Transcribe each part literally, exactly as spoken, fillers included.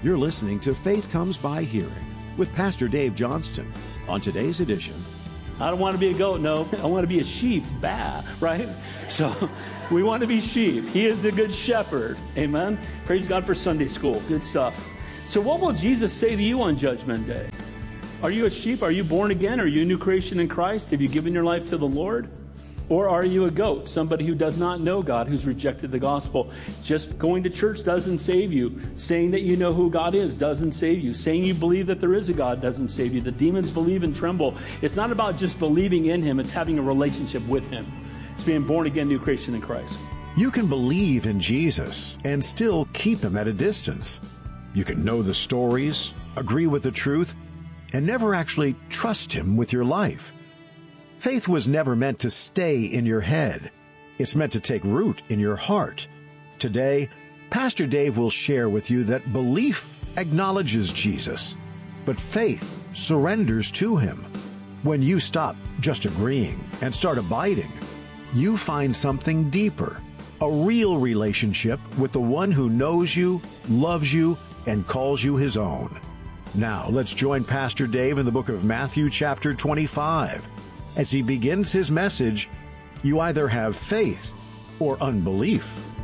You're listening to Faith Comes by Hearing with Pastor Dave Johnston. On today's edition, I don't want to be a goat, no. I want to be a sheep, bah, right? So we want to be sheep. He is the good shepherd. Amen. Praise God for Sunday school. Good stuff. So what will Jesus say to you on Judgment Day? Are you a sheep? Are you born again? Are you a new creation in Christ? Have you given your life to the Lord? Or are you a goat, somebody who does not know God, who's rejected the gospel? Just going to church doesn't save you. Saying that you know who God is doesn't save you. Saying you believe that there is a God doesn't save you. The demons believe and tremble. It's not about just believing in Him. It's having a relationship with Him. It's being born again, new creation in Christ. You can believe in Jesus and still keep Him at a distance. You can know the stories, agree with the truth, and never actually trust Him with your life. Faith was never meant to stay in your head. It's meant to take root in your heart. Today, Pastor Dave will share with you that belief acknowledges Jesus, but faith surrenders to Him. When you stop just agreeing and start abiding, you find something deeper, a real relationship with the one who knows you, loves you, and calls you His own. Now, let's join Pastor Dave in the book of Matthew chapter twenty-five. As he begins his message, you either have faith or unbelief.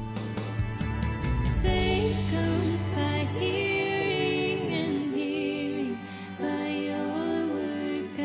Faith comes by hearing, and hearing by your word,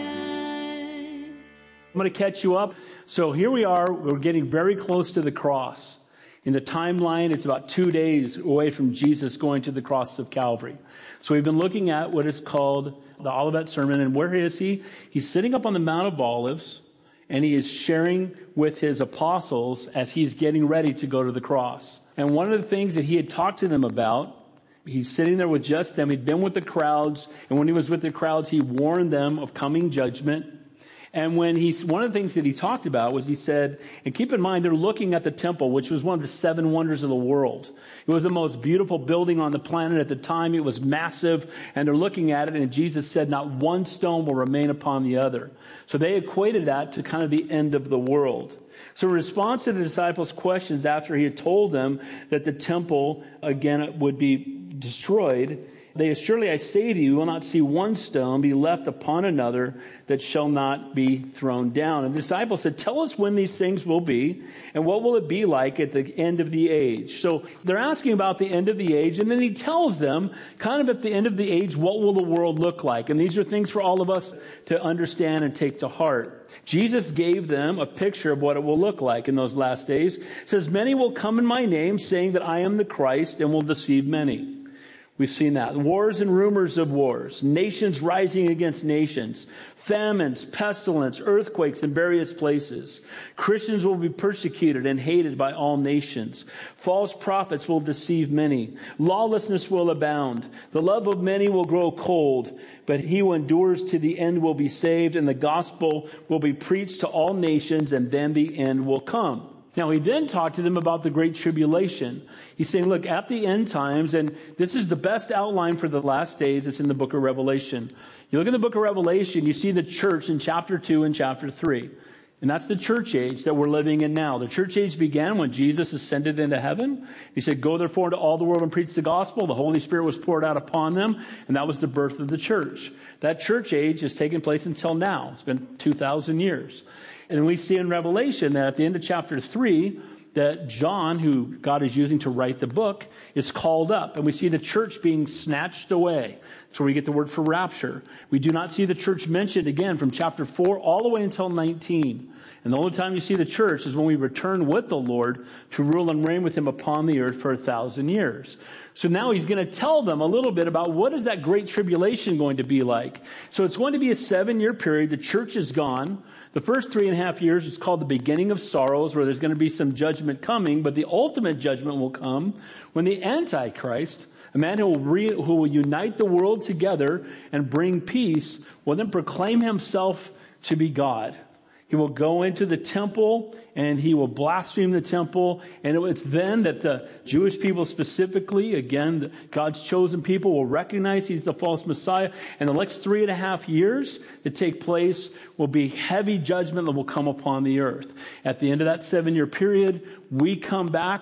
God. I'm going to catch you up. So here we are. We're getting very close to the cross. In the timeline, it's about two days away from Jesus going to the cross of Calvary. So we've been looking at what is called the Olivet Sermon. And where is he? He's sitting up on the Mount of Olives, and he is sharing with his apostles as he's getting ready to go to the cross. And one of the things that he had talked to them about, he's sitting there with just them. He'd been with the crowds. And when he was with the crowds, he warned them of coming judgment. And when he, one of the things that he talked about was he said, and keep in mind, they're looking at the temple, which was one of the seven wonders of the world. It was the most beautiful building on the planet at the time. It was massive, and they're looking at it, and Jesus said, not one stone will remain upon the other. So they equated that to kind of the end of the world. So in response to the disciples' questions after he had told them that the temple, again, would be destroyed, they surely I say to you, you will not see one stone be left upon another that shall not be thrown down. And the disciples said, tell us when these things will be, and what will it be like at the end of the age? So they're asking about the end of the age, and then he tells them, kind of at the end of the age, what will the world look like? And these are things for all of us to understand and take to heart. Jesus gave them a picture of what it will look like in those last days. It says, many will come in my name, saying that I am the Christ, and will deceive many. We've seen that. Wars and rumors of wars. Nations rising against nations. Famines, pestilence, earthquakes in various places. Christians will be persecuted and hated by all nations. False prophets will deceive many. Lawlessness will abound. The love of many will grow cold. But he who endures to the end will be saved, and the gospel will be preached to all nations, and then the end will come. Now, he then talked to them about the Great Tribulation. He's saying, look, at the end times, and this is the best outline for the last days. It's in the book of Revelation. You look in the book of Revelation, you see the church in chapter two and chapter three. And that's the church age that we're living in now. The church age began when Jesus ascended into heaven. He said, go therefore into all the world and preach the gospel. The Holy Spirit was poured out upon them, and that was the birth of the church. That church age has taken place until now. It's been two thousand years. And we see in Revelation that at the end of chapter three, that John, who God is using to write the book, is called up. And we see the church being snatched away. That's where we get the word for rapture. We do not see the church mentioned again from chapter four all the way until nineteen. And the only time you see the church is when we return with the Lord to rule and reign with Him upon the earth for a thousand years. So now he's going to tell them a little bit about what is that great tribulation going to be like. So it's going to be a seven-year period. The church is gone. The first three and a half years is called the beginning of sorrows, where there's going to be some judgment coming, but the ultimate judgment will come when the Antichrist, a man who will, re, who will unite the world together and bring peace, will then proclaim himself to be God. He will go into the temple and he will blaspheme the temple. And it's then that the Jewish people specifically, again, God's chosen people, will recognize he's the false Messiah. And the next three and a half years that take place will be heavy judgment that will come upon the earth. At the end of that seven-year period, we come back.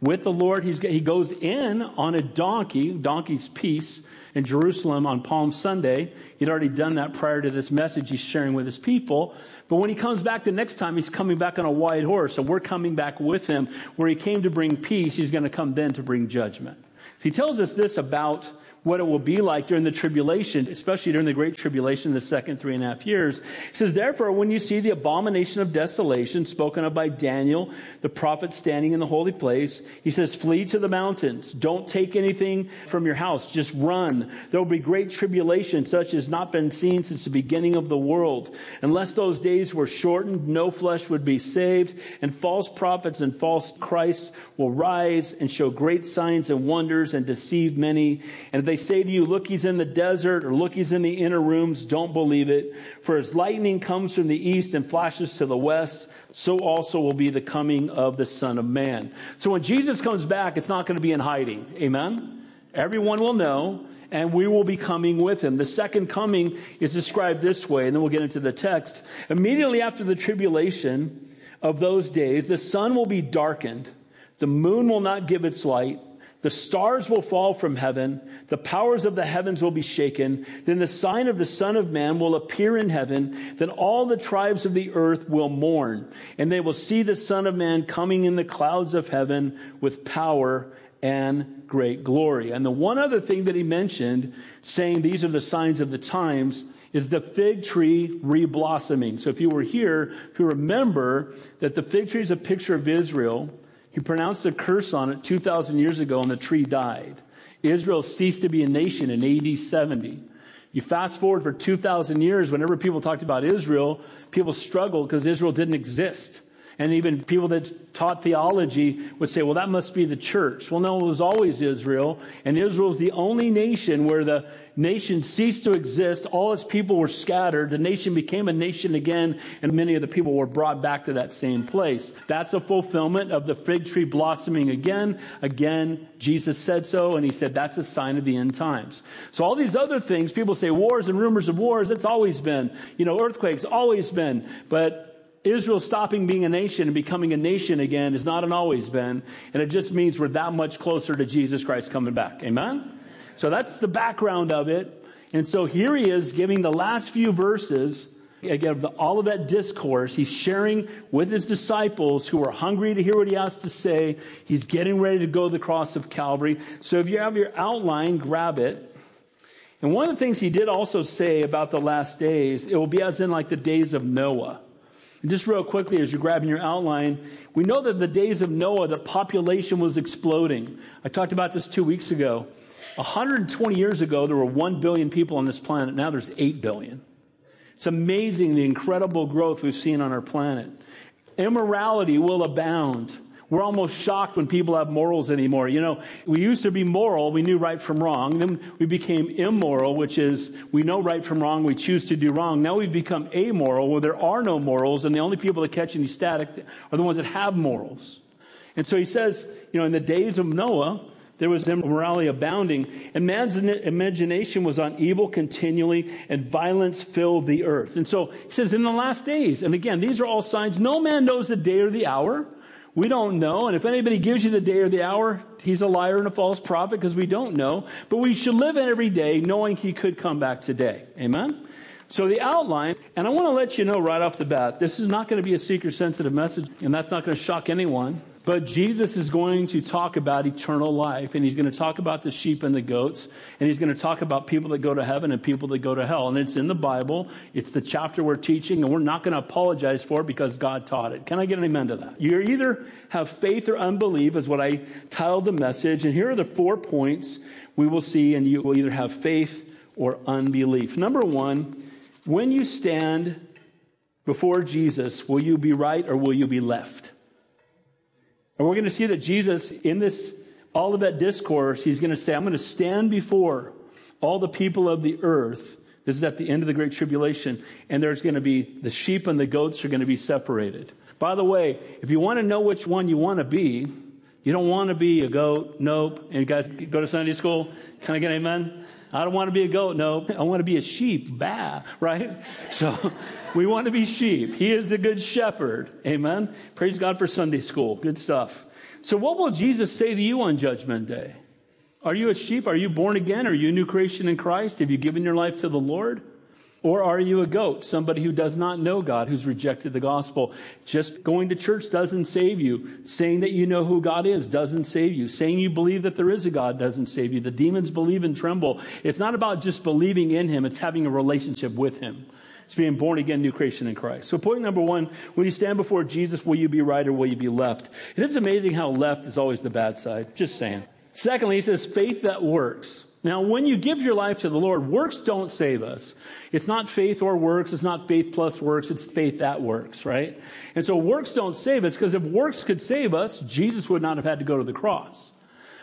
with the Lord. He's, he goes in on a donkey, donkey's peace, in Jerusalem on Palm Sunday. He'd already done that prior to this message he's sharing with his people. But when he comes back the next time, he's coming back on a white horse. So we're coming back with him. Where he came to bring peace, he's going to come then to bring judgment. So he tells us this about what it will be like during the tribulation, especially during the great tribulation, the second three and a half years. He says, therefore, when you see the abomination of desolation spoken of by Daniel, the prophet standing in the holy place, he says, flee to the mountains. Don't take anything from your house. Just run. There will be great tribulation, such as not been seen since the beginning of the world. Unless those days were shortened, no flesh would be saved, and false prophets and false Christs will rise and show great signs and wonders and deceive many. And if they say to you, look, he's in the desert, or look, he's in the inner rooms, don't believe it. For as lightning comes from the east and flashes to the west, so also will be the coming of the Son of Man. So when Jesus comes back, it's not going to be in hiding. Amen? Everyone will know, and we will be coming with him. The second coming is described this way, and then we'll get into the text. Immediately after the tribulation of those days, the sun will be darkened, the moon will not give its light, the stars will fall from heaven. The powers of the heavens will be shaken. Then the sign of the Son of Man will appear in heaven. Then all the tribes of the earth will mourn. And they will see the Son of Man coming in the clouds of heaven with power and great glory. And the one other thing that he mentioned, saying these are the signs of the times, is the fig tree reblossoming. So if you were here, if you remember that the fig tree is a picture of Israel, he pronounced a curse on it two thousand years ago, and the tree died. Israel ceased to be a nation in A D seventy. You fast forward for two thousand years, whenever people talked about Israel, people struggled because Israel didn't exist. And even people that taught theology would say, well, that must be the church. Well, no, it was always Israel. And Israel is the only nation where the nation ceased to exist. All its people were scattered. The nation became a nation again, and many of the people were brought back to that same place. That's a fulfillment of the fig tree blossoming again. Again, Jesus said so, and he said that's a sign of the end times. So all these other things, people say wars and rumors of wars, it's always been. You know, earthquakes, always been. But Israel stopping being a nation and becoming a nation again is not an always been. And it just means we're that much closer to Jesus Christ coming back. Amen? So that's the background of it. And so here he is giving the last few verses, again, all of that discourse. He's sharing with his disciples who are hungry to hear what he has to say. He's getting ready to go to the cross of Calvary. So if you have your outline, grab it. And one of the things he did also say about the last days, it will be as in like the days of Noah. And just real quickly, as you're grabbing your outline, we know that the days of Noah, the population was exploding. I talked about this two weeks ago. one hundred twenty years ago, there were one billion people on this planet. Now there's eight billion. It's amazing the incredible growth we've seen on our planet. Immorality will abound. We're almost shocked when people have morals anymore. You know, we used to be moral. We knew right from wrong. Then we became immoral, which is we know right from wrong. We choose to do wrong. Now we've become amoral, where there are no morals, and the only people that catch any static are the ones that have morals. And so he says, you know, in the days of Noah, there was immorality abounding, and man's imagination was on evil continually, and violence filled the earth. And so he says, in the last days, and again, these are all signs. No man knows the day or the hour. We don't know. And if anybody gives you the day or the hour, he's a liar and a false prophet, because we don't know. But we should live in every day knowing he could come back today. Amen? So the outline, and I want to let you know right off the bat, this is not going to be a seeker-sensitive message, and that's not going to shock anyone. But Jesus is going to talk about eternal life, and he's going to talk about the sheep and the goats, and he's going to talk about people that go to heaven and people that go to hell. And it's in the Bible. It's the chapter we're teaching, and we're not going to apologize for it because God taught it. Can I get an amen to that? You either have faith or unbelief is what I titled the message. And here are the four points we will see, and you will either have faith or unbelief. Number one, when you stand before Jesus, will you be right or will you be left? And we're going to see that Jesus, in this, all of that discourse, he's going to say, I'm going to stand before all the people of the earth. This is at the end of the Great Tribulation. And there's going to be, the sheep and the goats are going to be separated. By the way, if you want to know which one you want to be, you don't want to be a goat. Nope. And you guys go to Sunday school? Can I get an amen? I don't want to be a goat. No, I want to be a sheep. Bah, right? So we want to be sheep. He is the good shepherd. Amen. Praise God for Sunday school. Good stuff. So what will Jesus say to you on Judgment Day? Are you a sheep? Are you born again? Are you a new creation in Christ? Have you given your life to the Lord? Or are you a goat, somebody who does not know God, who's rejected the gospel? Just going to church doesn't save you. Saying that you know who God is doesn't save you. Saying you believe that there is a God doesn't save you. The demons believe and tremble. It's not about just believing in him. It's having a relationship with him. It's being born again, new creation in Christ. So point number one, when you stand before Jesus, will you be right or will you be left? It is amazing how left is always the bad side. Just saying. Secondly, he says faith that works. Now, when you give your life to the Lord, works don't save us. It's not faith or works. It's not faith plus works. It's faith that works, right? And so works don't save us, because if works could save us, Jesus would not have had to go to the cross.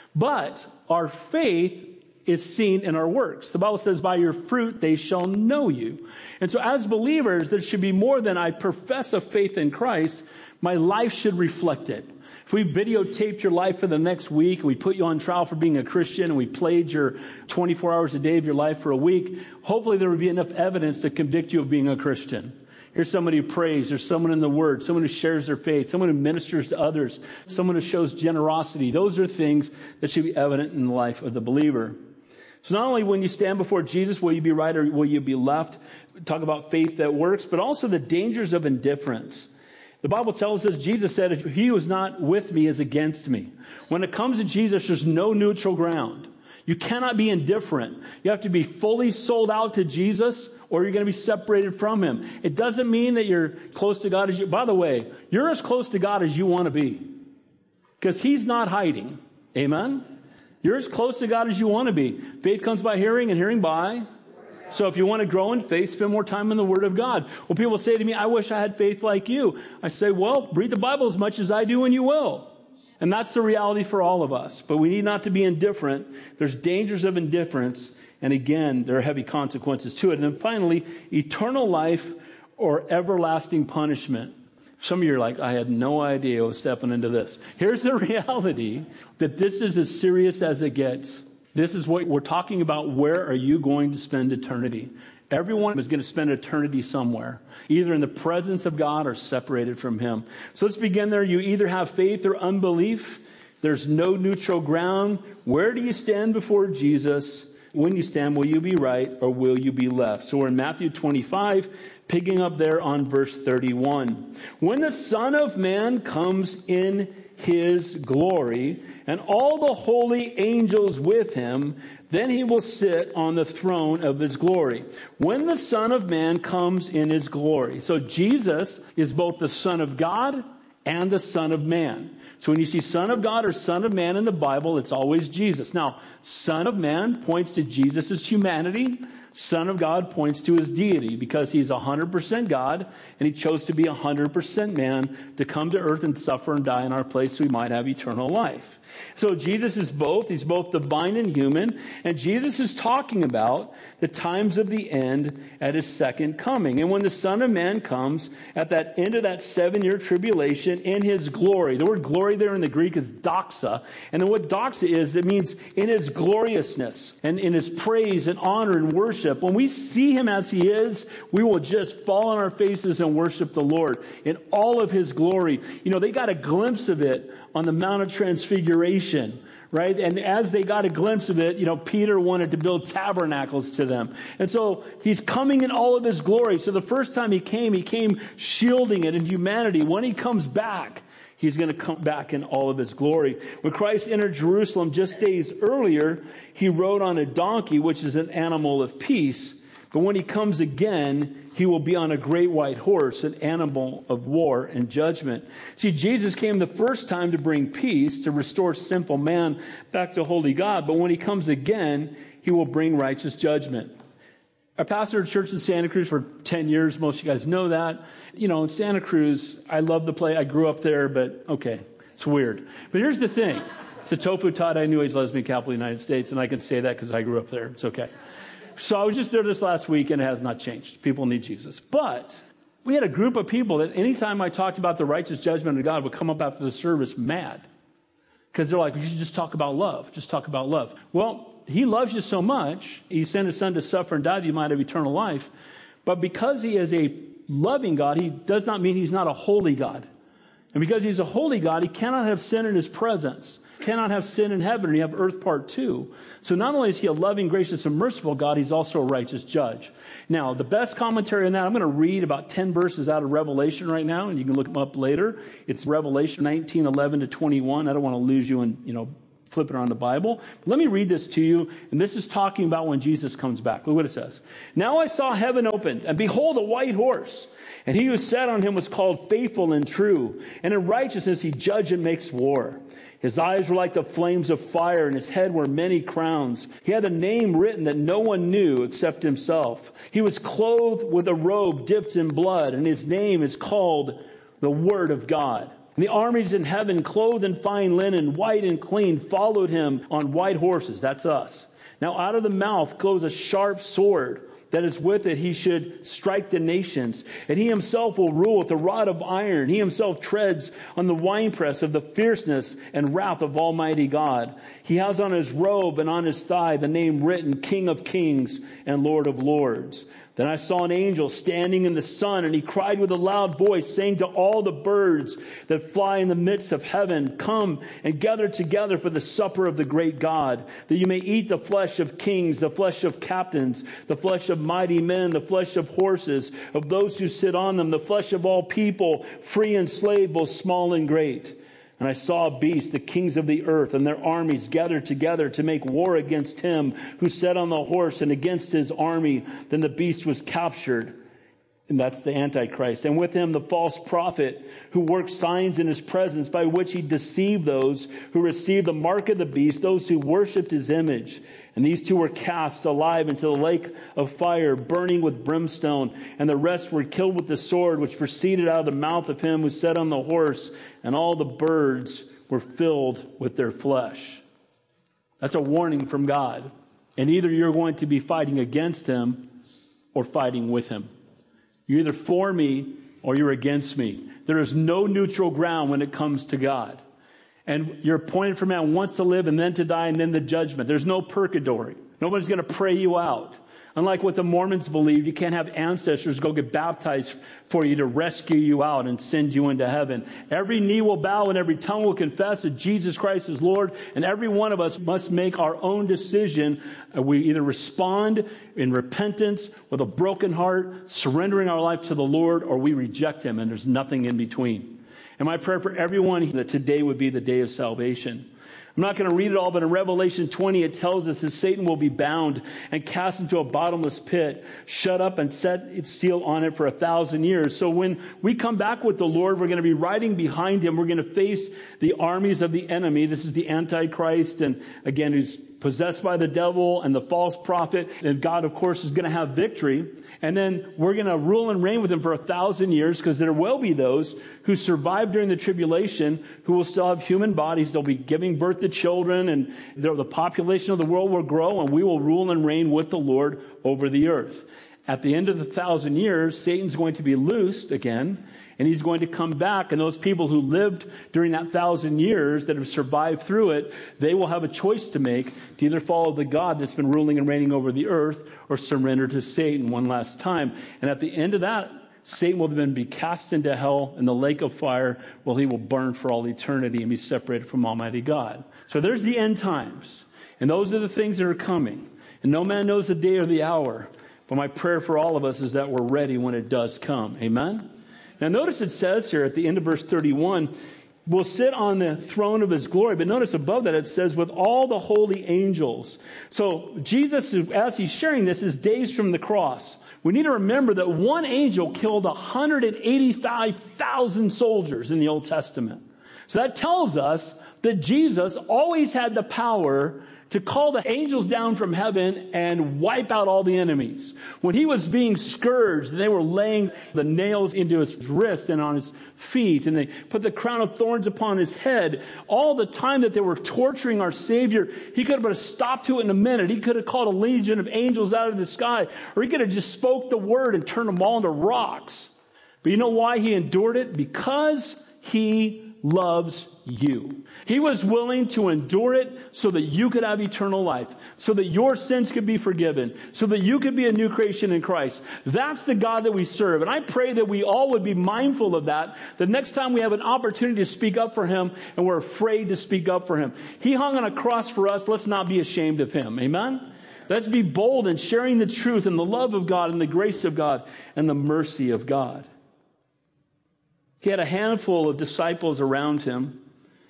But our faith is seen in our works. The Bible says, by your fruit they shall know you. And so as believers, there should be more than I profess a faith in Christ. My life should reflect it. If we videotaped your life for the next week, and we put you on trial for being a Christian, and we played your twenty-four hours a day of your life for a week, hopefully there would be enough evidence to convict you of being a Christian. Here's somebody who prays. There's someone in the Word, someone who shares their faith, someone who ministers to others, someone who shows generosity. Those are things that should be evident in the life of the believer. So not only when you stand before Jesus, will you be right or will you be left? Talk about faith that works, but also the dangers of indifference. The Bible tells us, Jesus said, if he who is not with me is against me. When it comes to Jesus, there's no neutral ground. You cannot be indifferent. You have to be fully sold out to Jesus, or you're going to be separated from him. It doesn't mean that you're close to God as you... By the way, you're as close to God as you want to be, because he's not hiding. Amen? You're as close to God as you want to be. Faith comes by hearing, and hearing by... So if you want to grow in faith, spend more time in the Word of God. Well, people say to me, I wish I had faith like you. I say, well, read the Bible as much as I do and you will. And that's the reality for all of us. But we need not to be indifferent. There's dangers of indifference. And again, there are heavy consequences to it. And then finally, eternal life or everlasting punishment. Some of you are like, I had no idea I was stepping into this. Here's the reality, that this is as serious as it gets. This is what we're talking about. Where are you going to spend eternity? Everyone is going to spend eternity somewhere, either in the presence of God or separated from him. So let's begin there. You either have faith or unbelief. There's no neutral ground. Where do you stand before Jesus? When you stand, will you be right or will you be left? So we're in Matthew twenty-five, picking up there on verse thirty-one. When the Son of Man comes in his glory, and all the holy angels with him, then he will sit on the throne of his glory. When the Son of Man comes in his glory. So Jesus is both the Son of God and the Son of Man. So when you see Son of God or Son of Man in the Bible, it's always Jesus. Now, Son of Man points to Jesus' humanity. Son of God points to his deity, because he's one hundred percent God, and he chose to be one hundred percent man to come to earth and suffer and die in our place so we might have eternal life. So Jesus is both. He's both divine and human. And Jesus is talking about the times of the end at his second coming. And when the Son of Man comes at that end of that seven-year tribulation in his glory. The word glory there in the Greek is doxa. And then what doxa is, it means in his gloriousness and in his praise and honor and worship. When we see him as he is, we will just fall on our faces and worship the Lord in all of his glory. You know, they got a glimpse of it on the Mount of Transfiguration, right? And as they got a glimpse of it, you know, Peter wanted to build tabernacles to them. And so he's coming in all of his glory. So the first time he came, he came shielding it in humanity. When he comes back, he's going to come back in all of his glory. When Christ entered Jerusalem just days earlier, he rode on a donkey, which is an animal of peace. But when he comes again, he will be on a great white horse, an animal of war and judgment. See, Jesus came the first time to bring peace, to restore sinful man back to holy God. But when he comes again, he will bring righteous judgment. I pastored a church in Santa Cruz for ten years. Most of you guys know that. You know, in Santa Cruz, I love the place. I grew up there, but okay, it's weird. But here's the thing. It's a tofu Tata New Age lesbian couple in the United States, and I can say that because I grew up there. It's okay. So I was just there this last week, and it has not changed. People need Jesus. But we had a group of people that anytime I talked about the righteous judgment of God would come up after the service mad. Because they're like, you should just talk about love. Just talk about love. Well, he loves you so much. He sent his son to suffer and die that you might have eternal life. But because he is a loving God, he does not mean he's not a holy God. And because he's a holy God, he cannot have sin in his presence. Cannot have sin in heaven, and you have earth part two. So not only is he a loving, gracious, and merciful God, he's also a righteous judge. Now, the best commentary on that, I'm going to read about ten verses out of Revelation right now, and you can look them up later. It's Revelation nineteen, eleven to twenty-one. I don't want to lose you in, you know, flipping around the Bible. But let me read this to you, and this is talking about when Jesus comes back. Look what it says. Now I saw heaven opened, and behold, a white horse. And he who sat on him was called Faithful and True, and in righteousness he judges and makes war. His eyes were like the flames of fire, and his head were many crowns. He had a name written that no one knew except himself. He was clothed with a robe dipped in blood, and his name is called the Word of God. And the armies in heaven, clothed in fine linen, white and clean, followed him on white horses. That's us. Now out of the mouth goes a sharp sword, that is with it he should strike the nations. And he himself will rule with a rod of iron. He himself treads on the winepress of the fierceness and wrath of Almighty God. He has on his robe and on his thigh the name written, King of Kings and Lord of Lords. Then I saw an angel standing in the sun, and he cried with a loud voice, saying to all the birds that fly in the midst of heaven, come and gather together for the supper of the great God, that you may eat the flesh of kings, the flesh of captains, the flesh of mighty men, the flesh of horses, of those who sit on them, the flesh of all people, free and slave, both small and great. And I saw a beast, the kings of the earth, and their armies gathered together to make war against him who sat on the horse and against his army. Then the beast was captured. And that's the Antichrist. And with him the false prophet who worked signs in his presence by which he deceived those who received the mark of the beast, those who worshipped his image. And these two were cast alive into the lake of fire, burning with brimstone. And the rest were killed with the sword which proceeded out of the mouth of him who sat on the horse. And all the birds were filled with their flesh. That's a warning from God. And either you're going to be fighting against him or fighting with him. You're either for me or you're against me. There is no neutral ground when it comes to God. And you're appointed for man once to live and then to die and then the judgment. There's no purgatory. Nobody's going to pray you out. Unlike what the Mormons believe, you can't have ancestors go get baptized for you to rescue you out and send you into heaven. Every knee will bow and every tongue will confess that Jesus Christ is Lord. And every one of us must make our own decision. We either respond in repentance with a broken heart, surrendering our life to the Lord, or we reject him, and there's nothing in between. And my prayer for everyone that today would be the day of salvation. I'm not going to read it all, but in Revelation twenty, it tells us that Satan will be bound and cast into a bottomless pit, shut up and set its seal on it for a thousand years. So when we come back with the Lord, we're going to be riding behind him. We're going to face the armies of the enemy. This is the Antichrist, and again, who's possessed by the devil and the false prophet. And God, of course, is going to have victory. And then we're going to rule and reign with him for a thousand years, because there will be those who survive during the tribulation who will still have human bodies. They'll be giving birth to children, and the population of the world will grow, and we will rule and reign with the Lord over the earth. At the end of the thousand years, Satan's going to be loosed again, and he's going to come back, and those people who lived during that thousand years that have survived through it, they will have a choice to make to either follow the God that's been ruling and reigning over the earth or surrender to Satan one last time. And at the end of that, Satan will then be cast into hell in the lake of fire, where he will burn for all eternity and be separated from Almighty God. So there's the end times. And those are the things that are coming. And no man knows the day or the hour. But my prayer for all of us is that we're ready when it does come. Amen? Now notice it says here at the end of verse thirty-one, will sit on the throne of his glory. But notice above that it says, with all the holy angels. So Jesus, as he's sharing this, is days from the cross. We need to remember that one angel killed one hundred eighty-five thousand soldiers in the Old Testament. So that tells us that Jesus always had the power to call the angels down from heaven and wipe out all the enemies. When he was being scourged, they were laying the nails into his wrist and on his feet, and they put the crown of thorns upon his head. All the time that they were torturing our Savior, he could have put a stop to it in a minute. He could have called a legion of angels out of the sky, or he could have just spoke the word and turned them all into rocks. But you know why he endured it? Because he loves you. He was willing to endure it so that you could have eternal life, so that your sins could be forgiven, so that you could be a new creation in Christ. That's the God that we serve. And I pray that we all would be mindful of that, the next time we have an opportunity to speak up for him and we're afraid to speak up for him. He hung on a cross for us. Let's not be ashamed of him. Amen? Let's be bold in sharing the truth and the love of God and the grace of God and the mercy of God. He had a handful of disciples around him.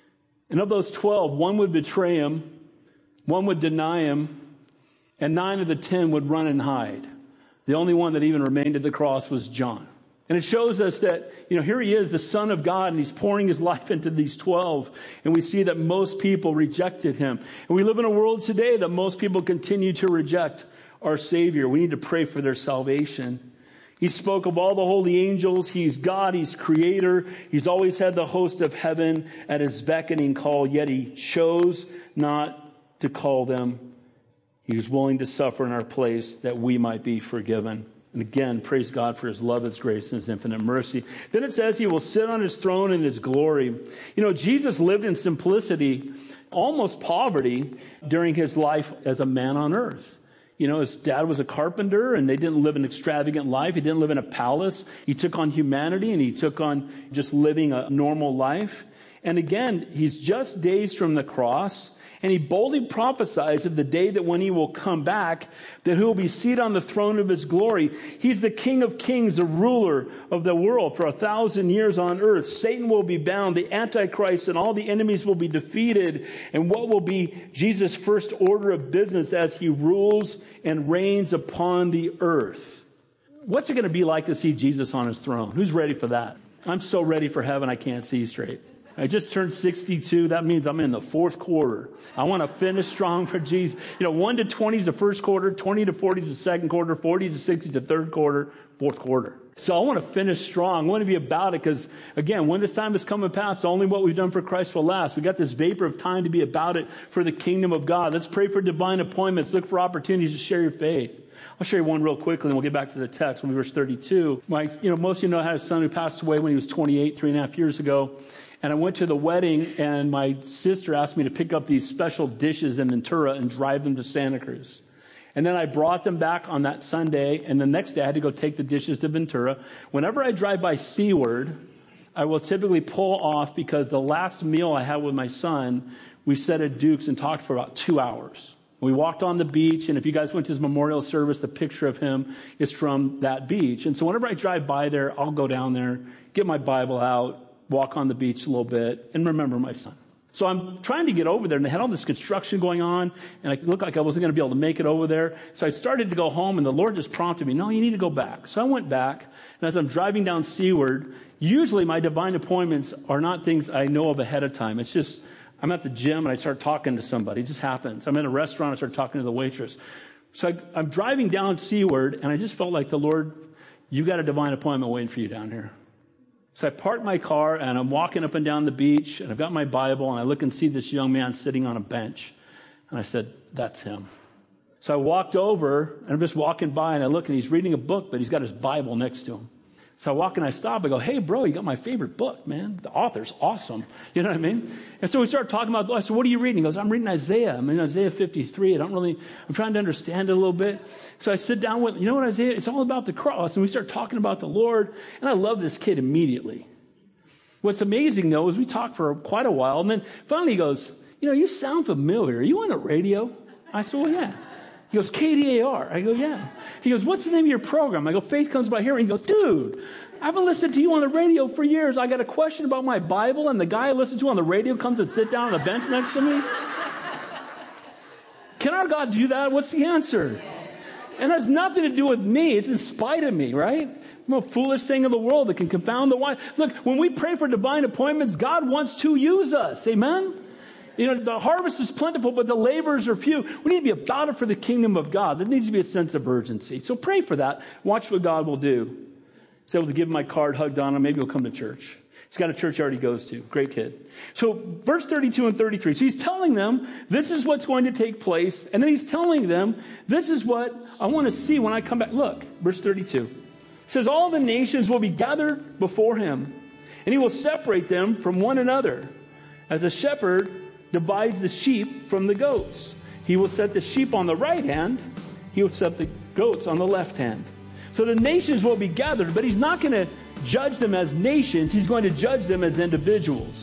And of those twelve, one would betray him, one would deny him, and nine of the ten would run and hide. The only one that even remained at the cross was John. And it shows us that, you know, here he is, the Son of God, and he's pouring his life into these twelve. And we see that most people rejected him. And we live in a world today that most people continue to reject our Savior. We need to pray for their salvation. He spoke of all the holy angels. He's God. He's creator. He's always had the host of heaven at his beckoning call, yet he chose not to call them. He was willing to suffer in our place that we might be forgiven. And again, praise God for his love, his grace, and his infinite mercy. Then it says he will sit on his throne in his glory. You know, Jesus lived in simplicity, almost poverty, during his life as a man on earth. You know, his dad was a carpenter, and they didn't live an extravagant life. He didn't live in a palace. He took on humanity, and he took on just living a normal life. And again, he's just days from the cross, and he boldly prophesies of the day that when he will come back, that he will be seated on the throne of his glory. He's the King of Kings, the ruler of the world for a thousand years on earth. Satan will be bound, the Antichrist and all the enemies will be defeated. And what will be Jesus' first order of business as he rules and reigns upon the earth? What's it going to be like to see Jesus on his throne? Who's ready for that? I'm so ready for heaven I can't see straight. I just turned sixty-two. That means I'm in the fourth quarter. I want to finish strong for Jesus. You know, one to twenty is the first quarter, twenty to forty is the second quarter, forty to sixty is the third quarter, fourth quarter. So I want to finish strong. I want to be about it because, again, when this time is coming past, only what we've done for Christ will last. We got this vapor of time to be about it for the kingdom of God. Let's pray for divine appointments. Look for opportunities to share your faith. I'll share you one real quickly, and we'll get back to the text. When verse thirty-two, my, you know, most of you know I had a son who passed away when he was twenty-eight, three and a half years ago. And I went to the wedding, and my sister asked me to pick up these special dishes in Ventura and drive them to Santa Cruz. And then I brought them back on that Sunday, and the next day I had to go take the dishes to Ventura. Whenever I drive by Seaward, I will typically pull off because the last meal I had with my son, we sat at Duke's and talked for about two hours. We walked on the beach, and if you guys went to his memorial service, the picture of him is from that beach. And so whenever I drive by there, I'll go down there, get my Bible out, walk on the beach a little bit, and remember my son. So I'm trying to get over there, and they had all this construction going on, and it looked like I wasn't going to be able to make it over there. So I started to go home, and the Lord just prompted me, no, you need to go back. So I went back, and as I'm driving down Seaward, usually my divine appointments are not things I know of ahead of time. It's just, I'm at the gym, and I start talking to somebody. It just happens. I'm in a restaurant, I start talking to the waitress. So I, I'm driving down Seaward, and I just felt like the Lord, you got a divine appointment waiting for you down here. So I parked my car, and I'm walking up and down the beach, and I've got my Bible, and I look and see this young man sitting on a bench. And I said, that's him. So I walked over, and I'm just walking by, and I look, and he's reading a book, but he's got his Bible next to him. So I walk and I stop. I go, hey, bro, you got my favorite book, man. The author's awesome. You know what I mean? And so we started talking about, I said, what are you reading? He goes, I'm reading Isaiah. I'm in Isaiah fifty-three. I don't really, I'm trying to understand it a little bit. So I sit down with, you know what, Isaiah? It's all about the cross. And we start talking about the Lord. And I love this kid immediately. What's amazing, though, is we talked for quite a while. And then finally he goes, you know, you sound familiar. Are you on the radio? I said, well, yeah. He goes, K D A R. I go, yeah. He goes, what's the name of your program? I go, Faith Comes by Hearing. He goes, dude, I haven't listened to you on the radio for years. I got a question about my Bible, and the guy I listen to on the radio comes and sit down on the bench next to me. Can our God do that? What's the answer? And it has nothing to do with me. It's in spite of me, right? I'm a foolish thing of the world that can confound the wise. Look, when we pray for divine appointments, God wants to use us. Amen? You know, the harvest is plentiful, but the laborers are few. We need to be about it for the kingdom of God. There needs to be a sense of urgency. So pray for that. Watch what God will do. He's able to give him my card, hugged on him. Maybe he'll come to church. He's got a church he already goes to. Great kid. So verse thirty-two and thirty-three. So he's telling them, this is what's going to take place. And then he's telling them, this is what I want to see when I come back. Look, verse thirty-two. It says, all the nations will be gathered before him. And he will separate them from one another, as a shepherd divides the sheep from the goats. He will set the sheep on the right hand, he will set the goats on the left hand. So the nations will be gathered, but he's not going to judge them as nations, he's going to judge them as individuals.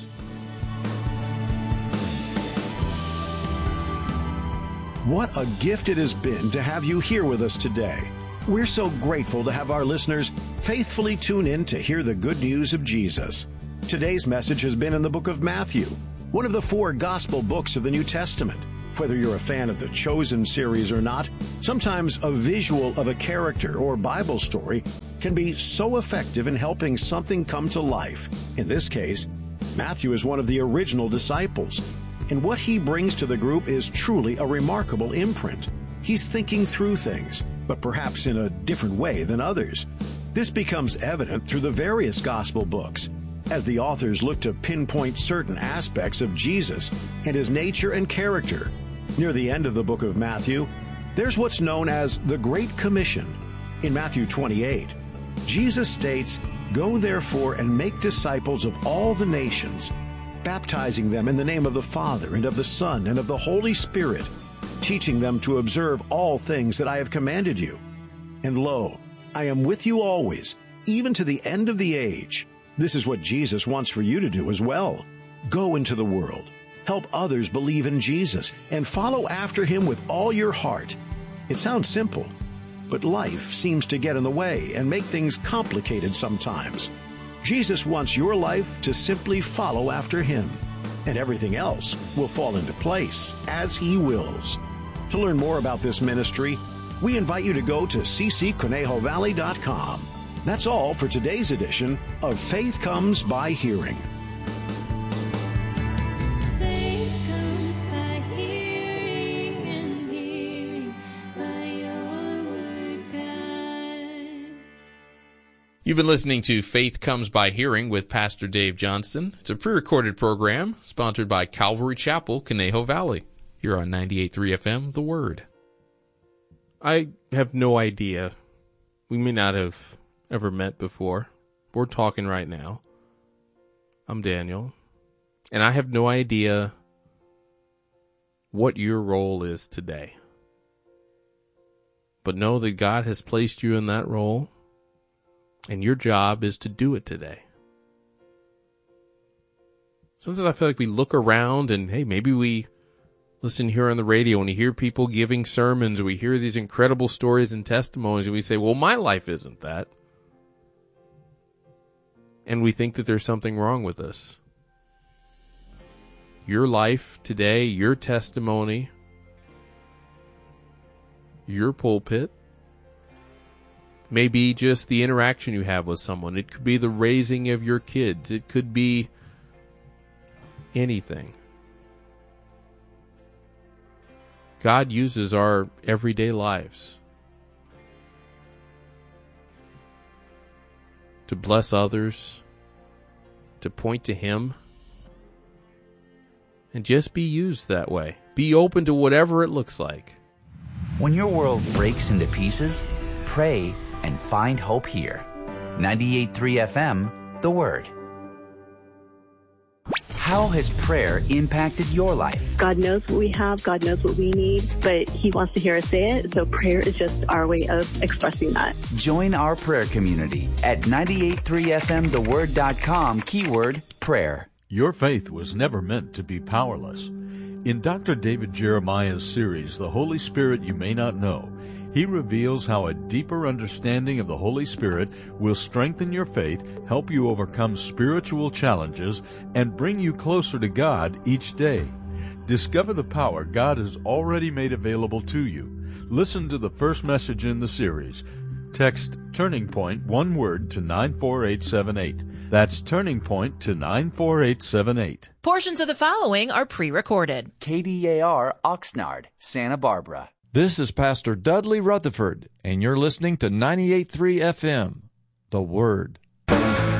What a gift it has been to have you here with us today. We're so grateful to have our listeners faithfully tune in to hear the good news of Jesus. Today's message has been in the book of Matthew, one of the four gospel books of the New Testament. Whether you're a fan of the Chosen series or not, sometimes a visual of a character or Bible story can be so effective in helping something come to life. In this case, Matthew is one of the original disciples, and what he brings to the group is truly a remarkable imprint. He's thinking through things, but perhaps in a different way than others. This becomes evident through the various gospel books, as the authors look to pinpoint certain aspects of Jesus and his nature and character. Near the end of the book of Matthew, there's what's known as the Great Commission. In Matthew twenty-eight, Jesus states, "Go therefore and make disciples of all the nations, baptizing them in the name of the Father and of the Son and of the Holy Spirit, teaching them to observe all things that I have commanded you. And lo, I am with you always, even to the end of the age." This is what Jesus wants for you to do as well. Go into the world, help others believe in Jesus, and follow after him with all your heart. It sounds simple, but life seems to get in the way and make things complicated sometimes. Jesus wants your life to simply follow after him, and everything else will fall into place as he wills. To learn more about this ministry, we invite you to go to c c conejo valley dot com. That's all for today's edition of Faith Comes by Hearing. Faith comes by hearing, and hearing by your word, God. You've been listening to Faith Comes by Hearing with Pastor Dave Johnston. It's a pre-recorded program sponsored by Calvary Chapel, Conejo Valley. Here on ninety-eight point three F M, The Word. I have no idea. We may not have ever met before. We're talking right now. I'm Daniel, and I have no idea what your role is today. But know that God has placed you in that role, and your job is to do it today. Sometimes I feel like we look around and, hey, maybe we listen here on the radio and we hear people giving sermons, or we hear these incredible stories and testimonies, and we say, well, my life isn't that. And we think that there's something wrong with us. Your life today, your testimony, your pulpit, may be just the interaction you have with someone. It could be the raising of your kids. It could be anything. God uses our everyday lives to bless others, to point to him, and just be used that way. Be open to whatever it looks like. When your world breaks into pieces, pray and find hope here. ninety-eight point three F M, The Word. How has prayer impacted your life? God knows what we have, God knows what we need, but he wants to hear us say it, so prayer is just our way of expressing that. Join our prayer community at ninety-eight point three F M the word dot com, keyword prayer. Your faith was never meant to be powerless. In Doctor David Jeremiah's series, The Holy Spirit You May Not Know, he reveals how a deeper understanding of the Holy Spirit will strengthen your faith, help you overcome spiritual challenges, and bring you closer to God each day. Discover the power God has already made available to you. Listen to the first message in the series. Text Turning Point, one word, to nine four eight seven eight. That's Turning Point to nine four eight seven eight. Portions of the following are pre-recorded. K D A R Oxnard, Santa Barbara. This is Pastor Dudley Rutherford, and you're listening to ninety-eight point three F M, The Word.